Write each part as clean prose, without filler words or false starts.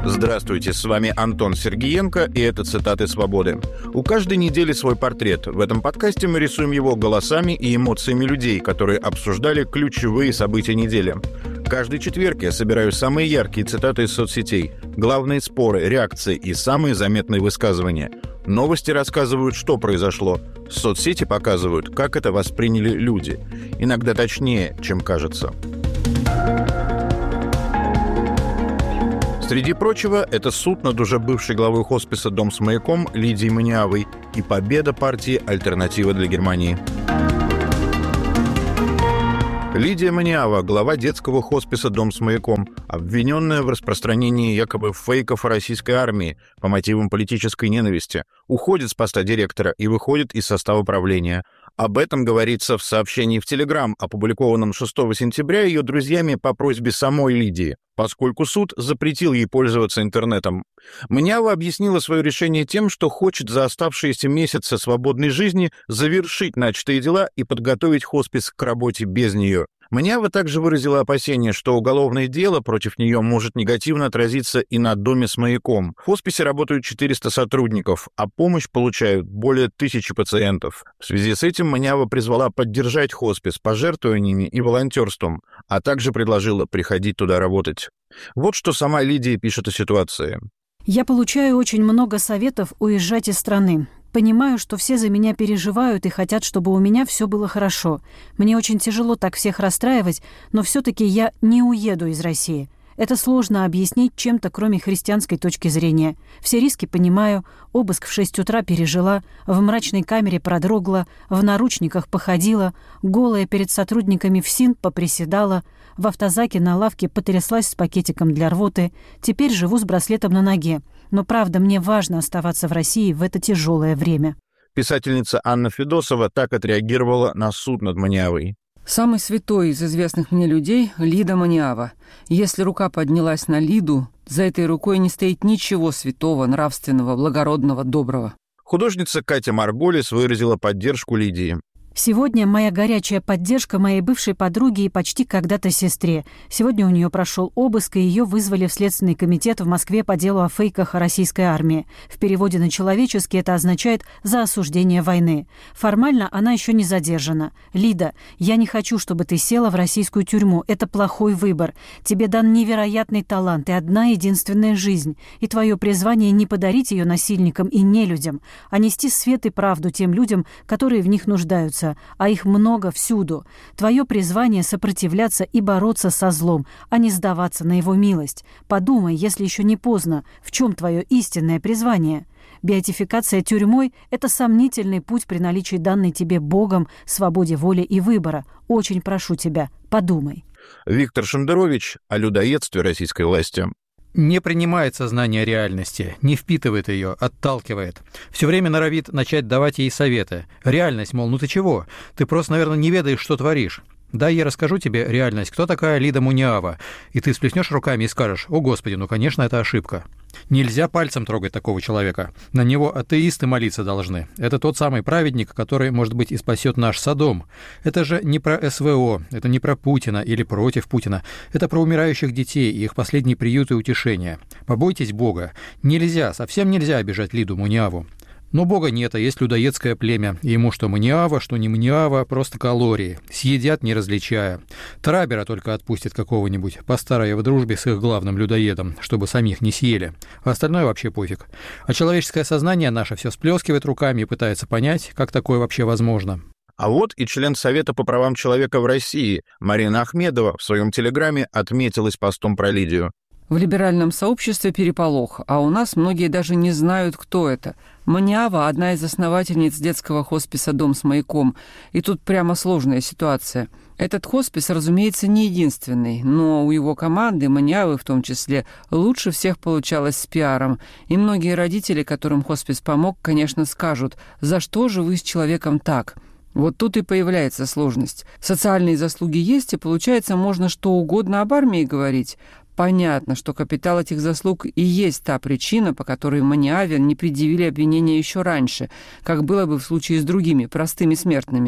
Здравствуйте, с вами Антон Сергиенко, и это «Цитаты свободы». У каждой недели свой портрет. В этом подкасте мы рисуем его голосами и эмоциями людей, которые обсуждали ключевые события недели. Каждый четверг я собираю самые яркие цитаты из соцсетей, главные споры, реакции и самые заметные высказывания. Новости рассказывают, что произошло. Соцсети показывают, как это восприняли люди. Иногда точнее, чем кажется. Среди прочего, это суд над уже бывшей главой хосписа «Дом с маяком» Лидией Маниавой и победа партии «Альтернатива для Германии». Лидия Маниава, глава детского хосписа «Дом с маяком», обвиненная в распространении якобы фейков о российской армии по мотивам политической ненависти, уходит с поста директора и выходит из состава правления. Об этом говорится в сообщении в Телеграм, опубликованном 6 сентября ее друзьями по просьбе самой Лидии, поскольку суд запретил ей пользоваться интернетом. Маниава объяснила свое решение тем, что хочет за оставшиеся месяцы свободной жизни завершить начатые дела и подготовить хоспис к работе без нее. Маниава также выразила опасение, что уголовное дело против нее может негативно отразиться и на доме с маяком. В хосписе работают 400 сотрудников, а помощь получают более 1000 пациентов. В связи с этим Маниава призвала поддержать хоспис пожертвованиями и волонтерством, а также предложила приходить туда работать. Вот что сама Лидия пишет о ситуации. «Я получаю очень много советов уезжать из страны. Понимаю, что все за меня переживают и хотят, чтобы у меня все было хорошо. Мне очень тяжело так всех расстраивать, но все-таки я не уеду из России. Это сложно объяснить чем-то, кроме христианской точки зрения. Все риски понимаю, обыск в 6 утра пережила, в мрачной камере продрогла, в наручниках походила, голая перед сотрудниками ФСИН поприседала, в автозаке на лавке потряслась с пакетиком для рвоты, теперь живу с браслетом на ноге. Но правда, мне важно оставаться в России в это тяжелое время». Писательница Анна Федосова так отреагировала на суд над Маниавой. «Самый святой из известных мне людей – Лида Маниава. Если рука поднялась на Лиду, за этой рукой не стоит ничего святого, нравственного, благородного, доброго». Художница Катя Марголис выразила поддержку Лидии. «Сегодня моя горячая поддержка моей бывшей подруге и почти когда-то сестре. Сегодня у нее прошел обыск, и ее вызвали в Следственный комитет в Москве по делу о фейках о российской армии. В переводе на человеческий это означает «за осуждение войны». Формально она еще не задержана. Лида, я не хочу, чтобы ты села в российскую тюрьму. Это плохой выбор. Тебе дан невероятный талант и одна единственная жизнь. И твое призвание не подарить ее насильникам и нелюдям, а нести свет и правду тем людям, которые в них нуждаются. А их много всюду. Твое призвание — сопротивляться и бороться со злом, а не сдаваться на его милость. Подумай, если еще не поздно, в чем твое истинное призвание. Беатификация тюрьмой — это сомнительный путь при наличии данной тебе Богом свободе воли и выбора. Очень прошу тебя, подумай». Виктор Шендерович о людоедстве российской власти. Не принимает сознание реальности, не впитывает ее, отталкивает. Все время норовит начать давать ей советы. Реальность, мол, ну ты чего? Ты просто, наверное, не ведаешь, что творишь. Да, я расскажу тебе реальность, кто такая Лида Маниава. И ты всплеснешь руками и скажешь: «О, Господи, ну, конечно, это ошибка». Нельзя пальцем трогать такого человека. На него атеисты молиться должны. Это тот самый праведник, который, может быть, и спасет наш Содом. Это же не про СВО, это не про Путина или против Путина. Это про умирающих детей и их последний приют и утешение. Побойтесь Бога. Нельзя, совсем нельзя обижать Лиду Маниаву. Но Бога нет, а есть людоедское племя. И ему что Маниава, что не Маниава, просто калории. Съедят, не различая. Трабера только отпустит какого-нибудь, по старой в дружбе с их главным людоедом, чтобы самих не съели. А остальное вообще пофиг. А человеческое сознание наше все сплескивает руками и пытается понять, как такое вообще возможно. А вот и член Совета по правам человека в России Марина Ахмедова в своем телеграме отметилась постом про Лидию. В либеральном сообществе переполох, а у нас многие даже не знают, кто это. Маниава – одна из основательниц детского хосписа «Дом с маяком». И тут прямо сложная ситуация. Этот хоспис, разумеется, не единственный, но у его команды, Маниавы в том числе, лучше всех получалось с пиаром. И многие родители, которым хоспис помог, конечно, скажут: «За что же вы с человеком так?» Вот тут и появляется сложность. Социальные заслуги есть, и получается, можно что угодно об армии говорить. Понятно, что капитал этих заслуг и есть та причина, по которой Маниаве не предъявили обвинения еще раньше, как было бы в случае с другими простыми смертными.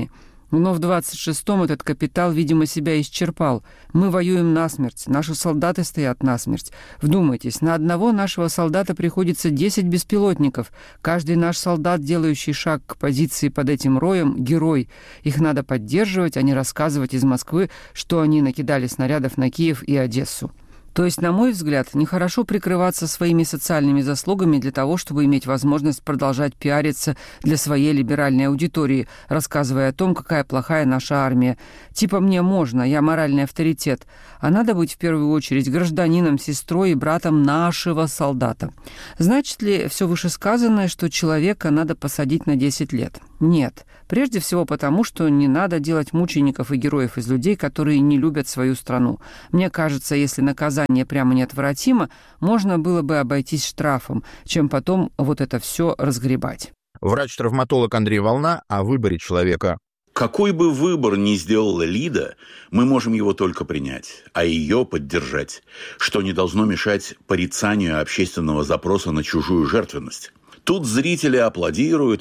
Но в 26-м этот капитал, видимо, себя исчерпал. Мы воюем насмерть, наши солдаты стоят насмерть. Вдумайтесь, на одного нашего солдата приходится 10 беспилотников. Каждый наш солдат, делающий шаг к позиции под этим роем, герой. Их надо поддерживать, а не рассказывать из Москвы, что они накидали снарядов на Киев и Одессу. То есть, на мой взгляд, нехорошо прикрываться своими социальными заслугами для того, чтобы иметь возможность продолжать пиариться для своей либеральной аудитории, рассказывая о том, какая плохая наша армия. Типа мне можно, я моральный авторитет. А надо быть в первую очередь гражданином, сестрой и братом нашего солдата. Значит ли все вышесказанное, что человека надо посадить на 10 лет? Нет. Прежде всего потому, что не надо делать мучеников и героев из людей, которые не любят свою страну. Мне кажется, если наказание прямо неотвратимо, можно было бы обойтись штрафом, чем потом вот это все разгребать. Врач-травматолог Андрей Волна о выборе человека. Какой бы выбор ни сделала Лида, мы можем его только принять, а ее поддержать, что не должно мешать порицанию общественного запроса на чужую жертвенность. Тут зрители аплодируют,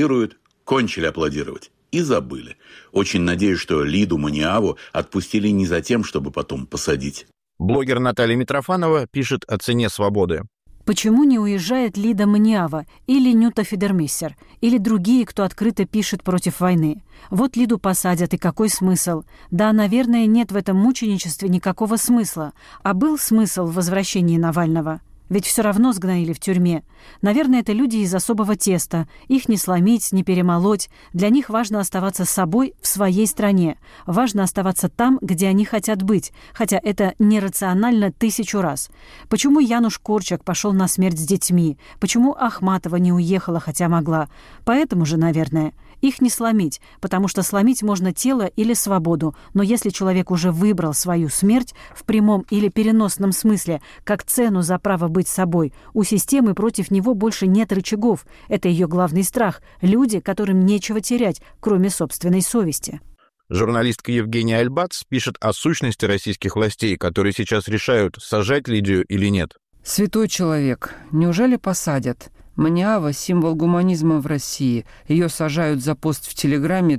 кончили аплодировать и забыли. Очень надеюсь, что Лиду Маниаву отпустили не за тем, чтобы потом посадить. Блогер Наталья Митрофанова пишет о цене свободы. Почему не уезжает Лида Маниава или Нюта Фидермессер, или другие, кто открыто пишет против войны? Вот Лиду посадят, и какой смысл? Да, наверное, нет в этом мученичестве никакого смысла. А был смысл в возвращении Навального? Ведь все равно сгноили в тюрьме. Наверное, это люди из особого теста. Их не сломить, не перемолоть. Для них важно оставаться собой в своей стране. Важно оставаться там, где они хотят быть. Хотя это нерационально 1000 раз. Почему Януш Корчак пошел на смерть с детьми? Почему Ахматова не уехала, хотя могла? Поэтому же, наверное. Их не сломить, потому что сломить можно тело или свободу. Но если человек уже выбрал свою смерть в прямом или переносном смысле, как цену за право быть собой, у системы против него больше нет рычагов. Это ее главный страх. Люди, которым нечего терять, кроме собственной совести. Журналистка Евгения Альбац пишет о сущности российских властей, которые сейчас решают, сажать Лидию или нет. Святой человек, неужели посадят? Маниава – символ гуманизма в России. Ее сажают за пост в Телеграме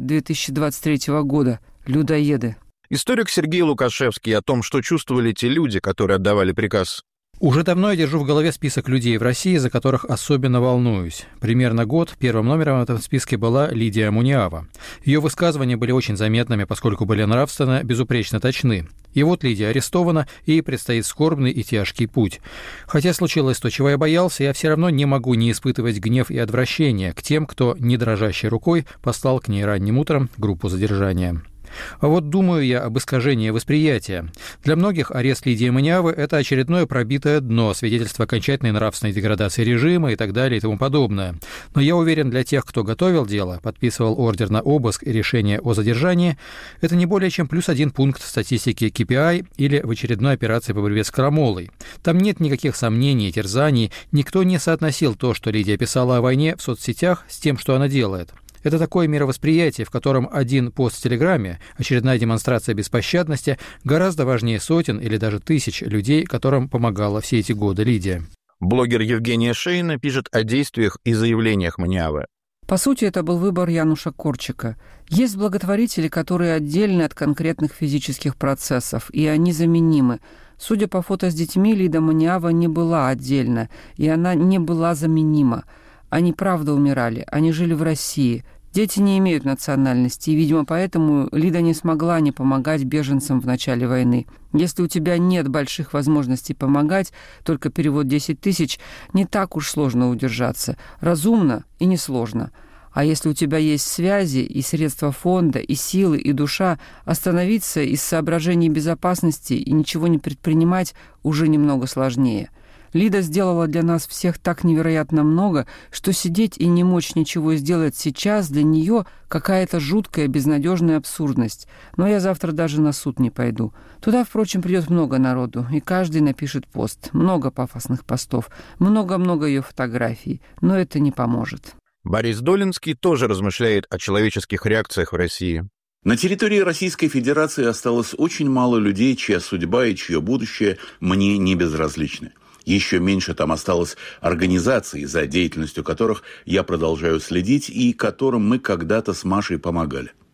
2023 года. Людоеды. Историк Сергей Лукашевский о том, что чувствовали те люди, которые отдавали приказ. Уже давно я держу в голове список людей в России, за которых особенно волнуюсь. Примерно год первым номером в этом списке была Лидия Маниава. Ее высказывания были очень заметными, поскольку были нравственно безупречно точны. И вот Лидия арестована, и ей предстоит скорбный и тяжкий путь. Хотя случилось то, чего я боялся, я все равно не могу не испытывать гнев и отвращение к тем, кто, не дрожащей рукой, послал к ней ранним утром группу задержания. А вот думаю я об искажении восприятия. Для многих арест Лидии Маниавы – это очередное пробитое дно, свидетельство окончательной нравственной деградации режима и так далее и тому подобное. Но я уверен, для тех, кто готовил дело, подписывал ордер на обыск и решение о задержании, это не более чем +1 пункт в статистике KPI или в очередной операции по борьбе с крамолой. Там нет никаких сомнений и терзаний, никто не соотносил то, что Лидия писала о войне в соцсетях, с тем, что она делает. Это такое мировосприятие, в котором один пост в Телеграме, очередная демонстрация беспощадности, гораздо важнее сотен или даже тысяч людей, которым помогала все эти годы Лидия. Блогер Евгения Шейна пишет о действиях и заявлениях Маниавы. По сути, это был выбор Януша Корчака. Есть благотворители, которые отдельны от конкретных физических процессов, и они заменимы. Судя по фото с детьми, Лида Маниава не была отдельно, и она не была заменима. Они правда умирали, они жили в России. Дети не имеют национальности, и, видимо, поэтому Лида не смогла не помогать беженцам в начале войны. Если у тебя нет больших возможностей помогать, только перевод 10 тысяч, не так уж сложно удержаться. Разумно и несложно. А если у тебя есть связи и средства фонда, и силы, и душа, остановиться из соображений безопасности и ничего не предпринимать уже немного сложнее. Лида сделала для нас всех так невероятно много, что сидеть и не мочь ничего сделать сейчас для нее какая-то жуткая, безнадежная абсурдность. Но я завтра даже на суд не пойду. Туда, впрочем, придет много народу, и каждый напишет пост. Много пафосных постов, много-много ее фотографий. Но это не поможет. Борис Долинский тоже размышляет о человеческих реакциях в России. На территории Российской Федерации осталось очень мало людей, чья судьба и чье будущее мне не безразличны. Еще меньше там осталось организаций, за деятельностью которых я продолжаю следить и которым мы когда-то с Машей помогали.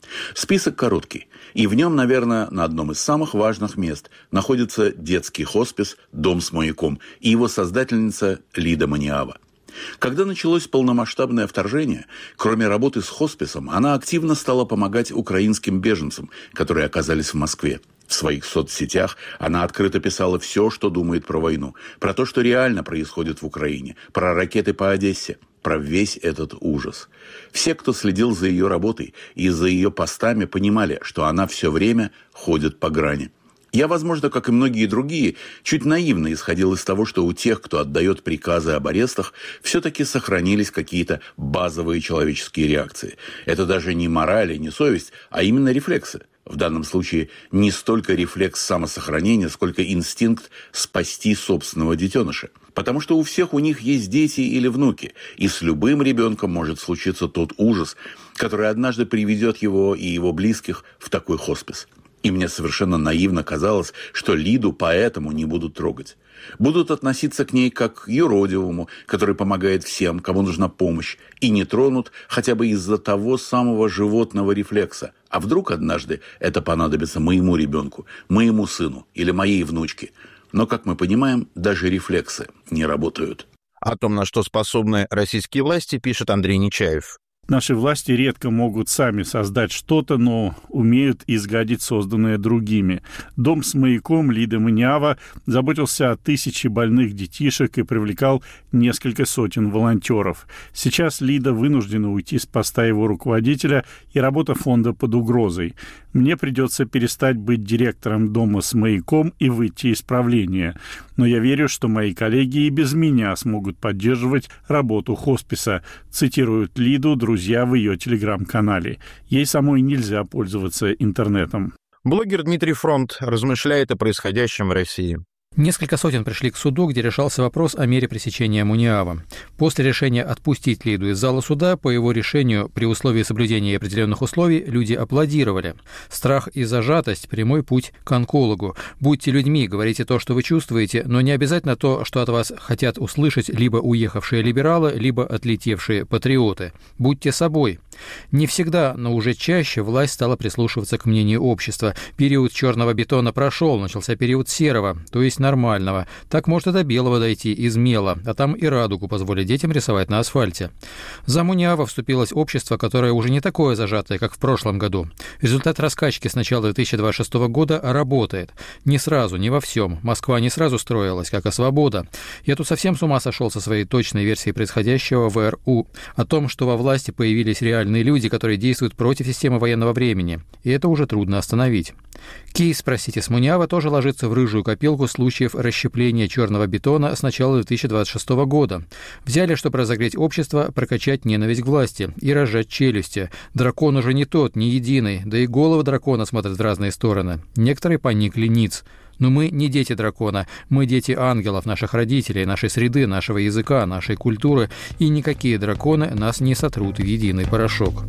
Список короткий, и в нем, наверное, на одном из самых важных мест находится детский хоспис «Дом с маяком» и его создательница Лида Маниава. Когда началось полномасштабное вторжение, кроме работы с хосписом, она активно стала помогать украинским беженцам, которые оказались в Москве. В своих соцсетях она открыто писала все, что думает про войну, про то, что реально происходит в Украине, про ракеты по Одессе, про весь этот ужас. Все, кто следил за ее работой и за ее постами, понимали, что она все время ходит по грани. Я, возможно, как и многие другие, чуть наивно исходил из того, что у тех, кто отдает приказы об арестах, все-таки сохранились какие-то базовые человеческие реакции. Это даже не мораль и не совесть, а именно рефлексы. В данном случае не столько рефлекс самосохранения, сколько инстинкт спасти собственного детеныша. Потому что у всех у них есть дети или внуки, и с любым ребенком может случиться тот ужас, который однажды приведет его и его близких в такой хоспис. И мне совершенно наивно казалось, что Лиду поэтому не будут трогать. Будут относиться к ней как к юродивому, который помогает всем, кому нужна помощь, и не тронут хотя бы из-за того самого животного рефлекса. А вдруг однажды это понадобится моему ребенку, моему сыну или моей внучке. Но, как мы понимаем, даже рефлексы не работают. О том, на что способны российские власти, пишет Андрей Нечаев. Наши власти редко могут сами создать что-то, но умеют изгадить созданное другими. Дом с маяком Лида Маниава заботился о 1000 больных детишек и привлекал несколько сотен волонтеров. Сейчас Лида вынуждена уйти с поста его руководителя, и работа фонда под угрозой. Мне придется перестать быть директором дома с маяком и выйти из правления. Но я верю, что мои коллеги и без меня смогут поддерживать работу хосписа, цитируют Лиду друзья в ее телеграм-канале. Ей самой нельзя пользоваться интернетом. Блогер Дмитрий Фронт размышляет о происходящем в России. Несколько сотен пришли к суду, где решался вопрос о мере пресечения Муниава. После решения отпустить Лиду из зала суда, по его решению, при условии соблюдения определенных условий, люди аплодировали. Страх и зажатость – прямой путь к онкологу. Будьте людьми, говорите то, что вы чувствуете, но не обязательно то, что от вас хотят услышать либо уехавшие либералы, либо отлетевшие патриоты. Будьте собой. Не всегда, но уже чаще власть стала прислушиваться к мнению общества. Период черного бетона прошел, начался период серого, то есть нормального. Так может и до белого дойти, из мела, а там и радугу позволить детям рисовать на асфальте. За Муниава вступилось общество, которое уже не такое зажатое, как в прошлом году. Результат раскачки с начала 2026 года работает. Не сразу, не во всем. Москва не сразу строилась, как и свобода. Я тут совсем с ума сошел со своей точной версией происходящего в РУ. О том, что во власти появились реальные люди, которые действуют против системы военного времени. И это уже трудно остановить. Кейс, простите, с Муниава тоже ложится в рыжую копилку случаев расщепления черного бетона с начала 2026 года. Взяли, чтобы разогреть общество, прокачать ненависть к власти и разжать челюсти. Дракон уже не тот, не единый, да и головы дракона смотрят в разные стороны. Некоторые поникли ниц. Но мы не дети дракона, мы дети ангелов, наших родителей, нашей среды, нашего языка, нашей культуры, и никакие драконы нас не сотрут в единый порошок.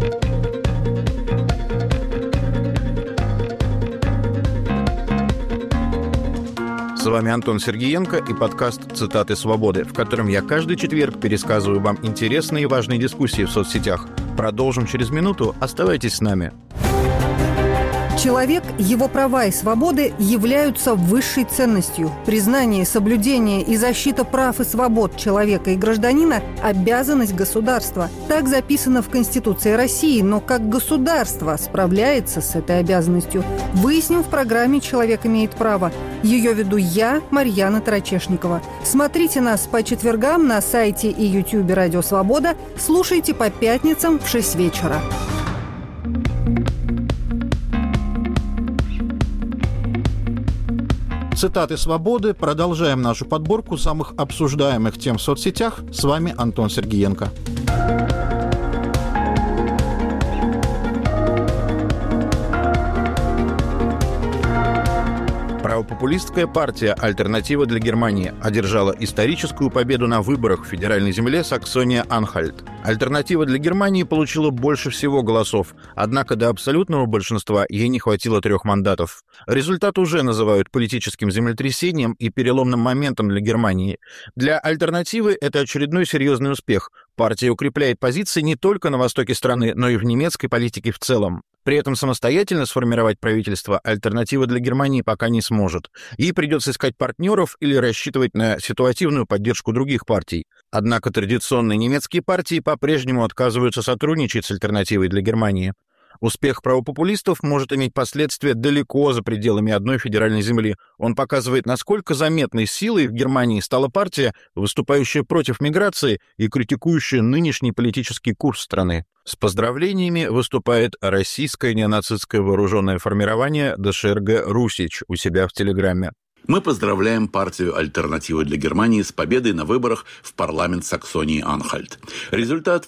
С вами Антон Сергиенко и подкаст «Цитаты свободы», в котором я каждый четверг пересказываю вам интересные и важные дискуссии в соцсетях. Продолжим через минуту. Оставайтесь с нами. Человек, его права и свободы являются высшей ценностью. Признание, соблюдение и защита прав и свобод человека и гражданина – обязанность государства. Так записано в Конституции России, но как государство справляется с этой обязанностью? Выясним в программе «Человек имеет право». Ее веду я, Марьяна Тарачешникова. Смотрите нас по четвергам на сайте и ютубе «Радио Свобода». Слушайте по пятницам в 6 вечера. Цитаты свободы. Продолжаем нашу подборку самых обсуждаемых тем в соцсетях. С вами Антон Сергиенко. Правопопулистская партия «Альтернатива для Германии» одержала историческую победу на выборах в федеральной земле Саксония-Анхальт. «Альтернатива для Германии» получила больше всего голосов, однако до абсолютного большинства ей не хватило 3 мандатов. Результат уже называют политическим землетрясением и переломным моментом для Германии. Для «Альтернативы» это очередной серьезный успех. Партия укрепляет позиции не только на востоке страны, но и в немецкой политике в целом. При этом самостоятельно сформировать правительство «Альтернатива для Германии» пока не сможет. Ей придется искать партнеров или рассчитывать на ситуативную поддержку других партий. Однако традиционные немецкие партии по-прежнему отказываются сотрудничать с «Альтернативой для Германии». Успех правопопулистов может иметь последствия далеко за пределами одной федеральной земли. Он показывает, насколько заметной силой в Германии стала партия, выступающая против миграции и критикующая нынешний политический курс страны. С поздравлениями выступает российское неонацистское вооруженное формирование ДШРГ «Русич» у себя в Телеграме. Мы поздравляем партию «Альтернатива для Германии» с победой на выборах в парламент Саксонии-Анхальт. Результат в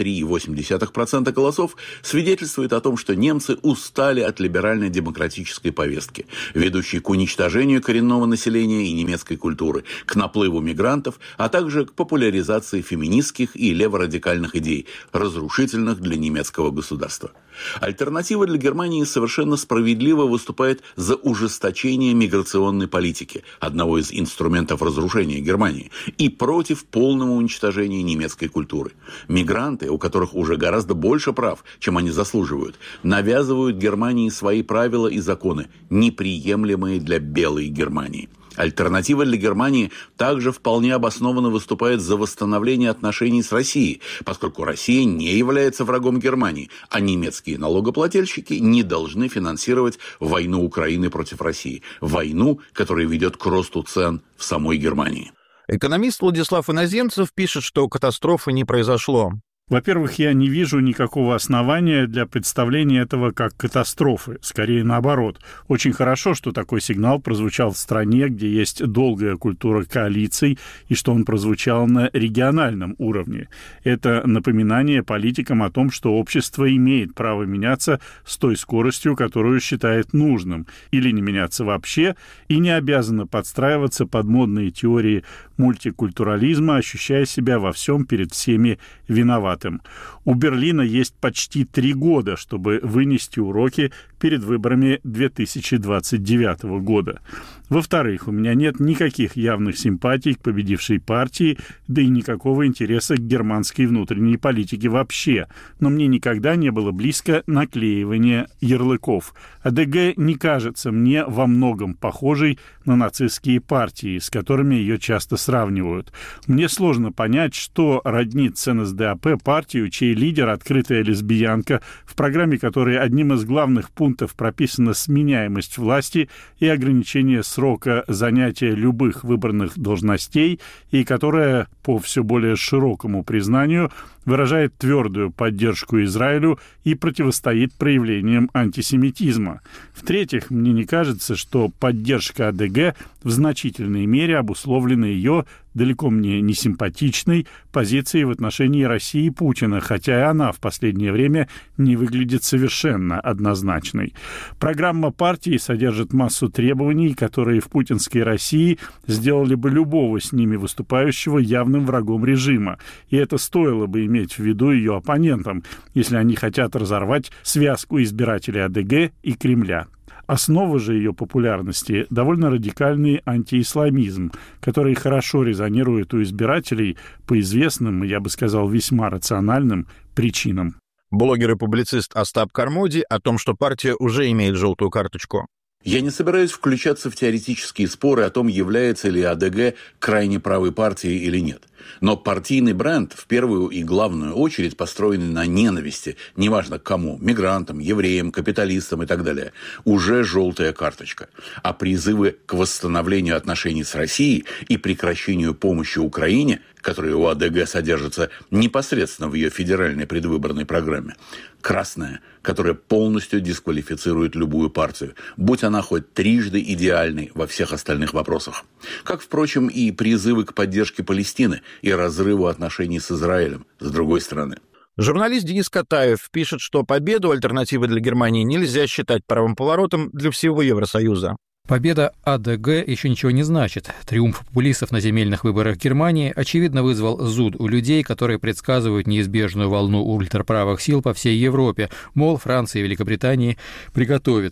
43,8% голосов свидетельствует о том, что немцы устали от либерально-демократической повестки, ведущей к уничтожению коренного населения и немецкой культуры, к наплыву мигрантов, а также к популяризации феминистских и леворадикальных идей, разрушительных для немецкого государства. «Альтернатива для Германии» совершенно справедливо выступает за ужесточение миграционной политики, одного из инструментов разрушения Германии, и против полного уничтожения немецкой культуры. Мигранты, у которых уже гораздо больше прав, чем они заслуживают, навязывают Германии свои правила и законы, неприемлемые для белой Германии. «Альтернатива для Германии» также вполне обоснованно выступает за восстановление отношений с Россией, поскольку Россия не является врагом Германии, а немецкие налогоплательщики не должны финансировать войну Украины против России, войну, которая ведет к росту цен в самой Германии. Экономист Владислав Иноземцев пишет, что катастрофы не произошло. Во-первых, я не вижу никакого основания для представления этого как катастрофы. Скорее наоборот. Очень хорошо, что такой сигнал прозвучал в стране, где есть долгая культура коалиций, и что он прозвучал на региональном уровне. Это напоминание политикам о том, что общество имеет право меняться с той скоростью, которую считает нужным, или не меняться вообще, и не обязано подстраиваться под модные теории мультикультурализма, ощущая себя во всем перед всеми виноватым. У Берлина есть почти 3 года, чтобы вынести уроки перед выборами 2029 года. Во-вторых, у меня нет никаких явных симпатий к победившей партии, да и никакого интереса к германской внутренней политике вообще. Но мне никогда не было близко наклеивание ярлыков. АДГ не кажется мне во многом похожей на нацистские партии, с которыми ее часто сравнивают. Мне сложно понять, что роднит с НСДАП партию, чей лидер, открытая лесбиянка, в программе которой одним из главных пунктов прописана сменяемость власти и ограничение срока занятия любых выбранных должностей, и которая, по все более широкому признанию, выражает твердую поддержку Израилю и противостоит проявлениям антисемитизма. В-третьих, мне не кажется, что поддержка АДГ в значительной мере обусловлена ее далеко мне не симпатичной позицией в отношении России и Путина, хотя и она в последнее время не выглядит совершенно однозначной. Программа партии содержит массу требований, которые в путинской России сделали бы любого с ними выступающего явным врагом режима, и это стоило бы иметь в виду ее оппонентам, если они хотят разорвать связку избирателей АДГ и Кремля. Основа же ее популярности – довольно радикальный антиисламизм, который хорошо резонирует у избирателей по известным, я бы сказал, весьма рациональным причинам. Блогер и публицист Остап Кармоди о том, что партия уже имеет желтую карточку. Я не собираюсь включаться в теоретические споры о том, является ли АДГ крайне правой партией или нет. Но партийный бренд в первую и главную очередь построенный на ненависти, неважно к кому, мигрантам, евреям, капиталистам и так далее, уже желтая карточка. А призывы к восстановлению отношений с Россией и прекращению помощи Украине, которые у АДГ содержатся непосредственно в ее федеральной предвыборной программе, красная, которая полностью дисквалифицирует любую партию, будь она хоть трижды идеальной во всех остальных вопросах. Как, впрочем, и призывы к поддержке Палестины и разрыву отношений с Израилем, с другой стороны. Журналист Денис Катаев пишет, что победу «Альтернативы для Германии» нельзя считать правым поворотом для всего Евросоюза. Победа АДГ еще ничего не значит. Триумф популистов на земельных выборах Германии, очевидно, вызвал зуд у людей, которые предсказывают неизбежную волну ультраправых сил по всей Европе, мол, Франция и Великобритания приготовятся.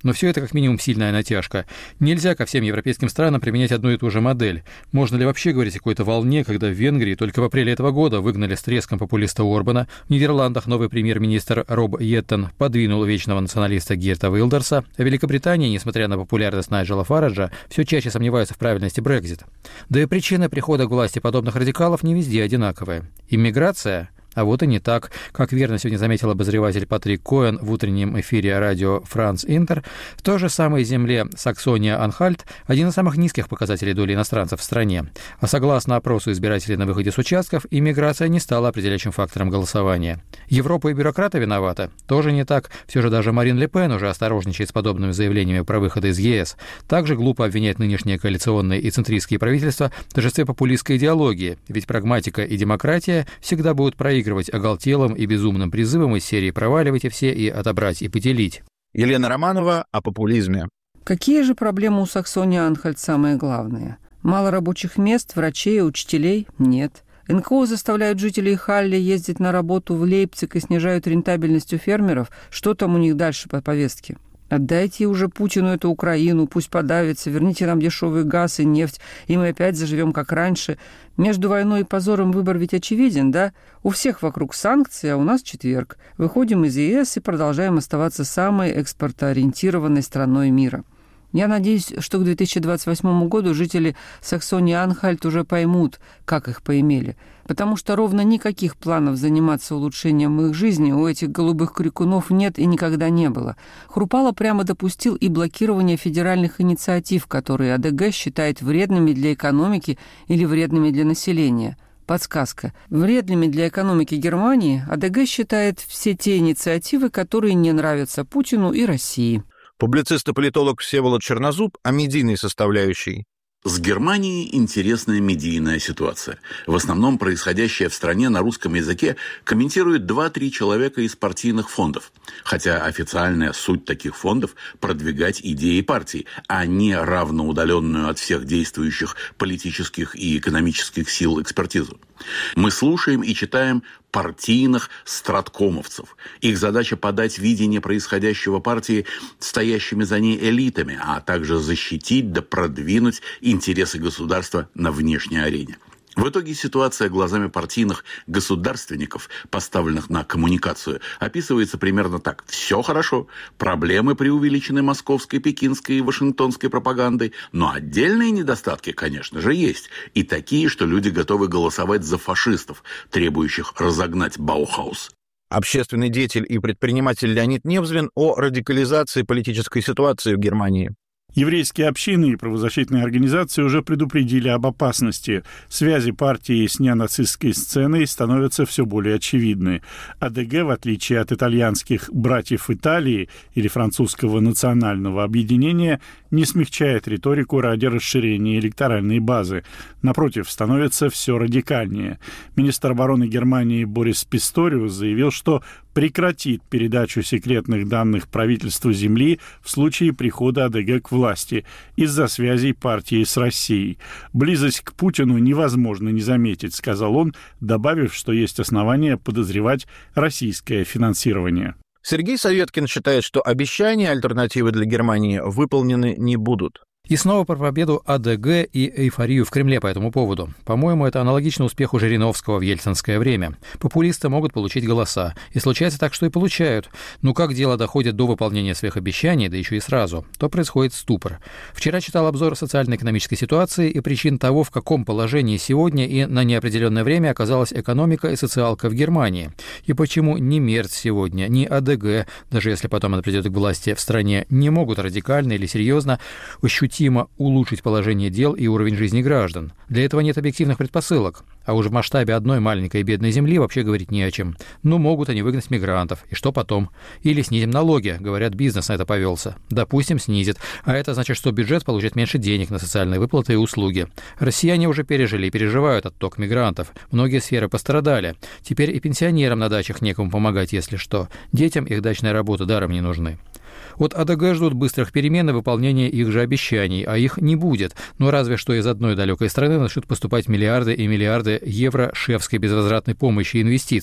Но все это как минимум сильная натяжка. Нельзя ко всем европейским странам применять одну и ту же модель. Можно ли вообще говорить о какой-то волне, когда в Венгрии только в апреле этого года выгнали с треском популиста Орбана, в Нидерландах новый премьер-министр Роб Йеттен подвинул вечного националиста Герта Вилдерса, а в Великобритании, несмотря на популярность Найджела Фараджа, все чаще сомневаются в правильности Брексита. Да и причины прихода к власти подобных радикалов не везде одинаковые. Иммиграция? А вот и не так. Как верно сегодня заметил обозреватель Патрик Коэн в утреннем эфире радио «Франц Интер», в той же самой земле Саксония-Анхальт один из самых низких показателей доли иностранцев в стране. А согласно опросу избирателей на выходе с участков, иммиграция не стала определяющим фактором голосования. Европа и бюрократы виноваты? Тоже не так. Все же даже Марин Ле Пен уже осторожничает с подобными заявлениями про выход из ЕС. Также глупо обвинять нынешние коалиционные и центристские правительства в торжестве популистской идеологии, ведь прагматика и демократия всегда будут проигрывать оголтелым и безумным призывом из серии «проваливайте все и отобрать и поделить». Елена Романова о популизме. Какие же проблемы у Саксонии-Анхальт самые главные? Мало рабочих мест, врачей, учителей? Нет. НКО заставляют жителей Халли ездить на работу в Лейпциг и снижают рентабельность у фермеров. Что там у них дальше по повестке? Отдайте уже Путину эту Украину, пусть подавится, верните нам дешевый газ и нефть, и мы опять заживем как раньше. Между войной и позором выбор ведь очевиден, да? У всех вокруг санкции, а у нас четверг. Выходим из ЕС и продолжаем оставаться самой экспортоориентированной страной мира. Я надеюсь, что к 2028 году жители Саксонии-Анхальт уже поймут, как их поимели. Потому что ровно никаких планов заниматься улучшением их жизни у этих голубых крикунов нет и никогда не было. Хрупало прямо допустил и блокирование федеральных инициатив, которые АДГ считает вредными для экономики или вредными для населения. Подсказка. Вредными для экономики Германии АДГ считает все те инициативы, которые не нравятся Путину и России. Публицист и политолог Всеволод Чернозуб о медийной составляющей. С Германией интересная медийная ситуация. В основном происходящее в стране на русском языке комментируют 2-3 человека из партийных фондов. Хотя официальная суть таких фондов – продвигать идеи партии, а не равноудаленную от всех действующих политических и экономических сил экспертизу. Мы слушаем и читаем партийных страткомовцев. Их задача подать видение происходящего партии стоящими за ней элитами, а также защитить да продвинуть интересы государства на внешней арене. В итоге ситуация глазами партийных государственников, поставленных на коммуникацию, описывается примерно так. Все хорошо, проблемы преувеличены московской, пекинской и вашингтонской пропагандой, но отдельные недостатки, конечно же, есть. И такие, что люди готовы голосовать за фашистов, требующих разогнать Баухаус. Общественный деятель и предприниматель Леонид Невзлин о радикализации политической ситуации в Германии. Еврейские общины и правозащитные организации уже предупредили об опасности. Связи партии с неонацистской сценой становятся все более очевидны. АДГ, в отличие от итальянских «братьев Италии» или французского национального объединения, не смягчает риторику ради расширения электоральной базы. Напротив, становится все радикальнее. Министр обороны Германии Борис Писториус заявил, что прекратит передачу секретных данных правительству земли в случае прихода АДГ к власти из-за связей партии с Россией. Близость к Путину невозможно не заметить, сказал он, добавив, что есть основания подозревать российское финансирование. Сергей Советкин считает, что обещания альтернативы для Германии выполнены не будут. И снова про победу АДГ и эйфорию в Кремле по этому поводу. По-моему, это аналогично успеху Жириновского в ельцинское время. Популисты могут получить голоса. И случается так, что и получают. Но как дело доходит до выполнения своих обещаний, да еще и сразу, то происходит ступор. Вчера читал обзор социально-экономической ситуации и причин того, в каком положении сегодня и на неопределенное время оказалась экономика и социалка в Германии. И почему ни Мерц сегодня, ни АДГ, даже если потом она придет к власти в стране, не могут радикально или серьезно ощутимо улучшить положение дел и уровень жизни граждан. Для этого нет объективных предпосылок. А уж в масштабе одной маленькой и бедной земли вообще говорить не о чем. Ну, могут они выгнать мигрантов. И что потом? Или снизим налоги. Говорят, бизнес на это повелся. Допустим, снизит. А это значит, что бюджет получит меньше денег на социальные выплаты и услуги. Россияне уже пережили и переживают отток мигрантов. Многие сферы пострадали. Теперь и пенсионерам на дачах некому помогать, если что. Детям их дачная работа даром не нужны. От АДГ ждут быстрых перемен и выполнения их же обещаний, а их не будет. Но разве что из одной далекой страны начнут поступать миллиарды и миллиарды евро шефской безвозвратной помощи и инвестиций. В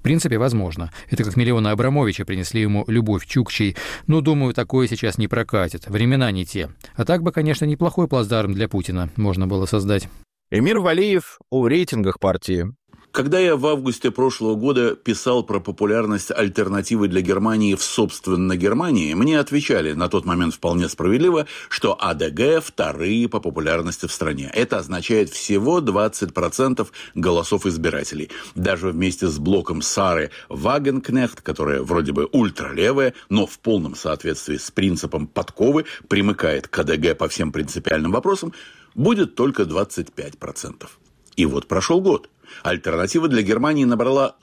принципе, возможно. Это как миллионы Абрамовича принесли ему любовь Чукчей. Но, думаю, такое сейчас не прокатит. Времена не те. А так бы, конечно, неплохой плацдарм для Путина можно было создать. Эмир Валиев о рейтингах партии. Когда я в августе прошлого года писал про популярность альтернативы для Германии в собственно Германии, мне отвечали на тот момент вполне справедливо, что АДГ вторые по популярности в стране. Это означает всего 20% голосов избирателей. Даже вместе с блоком Сары Вагенкнехт, которая вроде бы ультралевая, но в полном соответствии с принципом подковы примыкает к АДГ по всем принципиальным вопросам, будет только 25%. И вот прошел год. Альтернатива для Германии набрала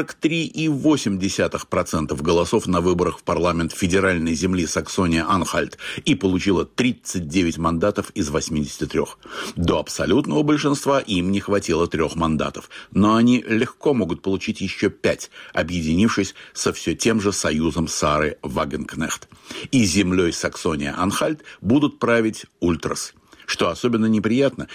43,8% голосов на выборах в парламент федеральной земли Саксония-Анхальт и получила 39 мандатов из 83. До абсолютного большинства им не хватило 3 мандатов, но они легко могут получить еще 5, объединившись со все тем же союзом Сары Вагенкнехт. И землей Саксония-Анхальт будут править ультрас. Что особенно неприятно,